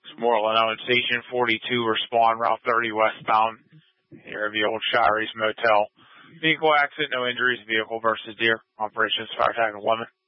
Moreland Owen Station 42, respond Route 30 westbound near the old Shirey's Motel. Vehicle accident, no injuries, vehicle versus deer. Operations Fire Tag 11.